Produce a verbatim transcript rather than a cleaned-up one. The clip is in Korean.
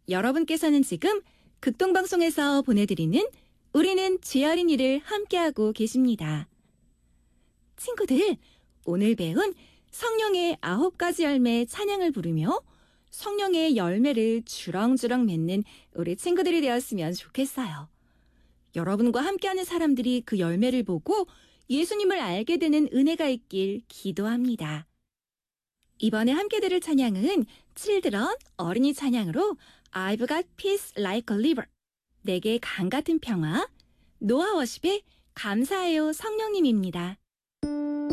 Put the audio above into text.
여러분께서는 지금 극동방송에서 보내드리는 우리는 주어린이를 함께하고 계십니다. 친구들, 오늘 배운 성령의 아홉 가지 열매 찬양을 부르며 성령의 열매를 주렁주렁 맺는 우리 친구들이 되었으면 좋겠어요. 여러분과 함께하는 사람들이 그 열매를 보고 예수님을 알게 되는 은혜가 있길 기도합니다. 이번에 함께 들을 찬양은 칠드런 어린이 찬양으로 I've got peace like a river, 내게 강 같은 평화, 노아 워십의 감사해요 성령님입니다.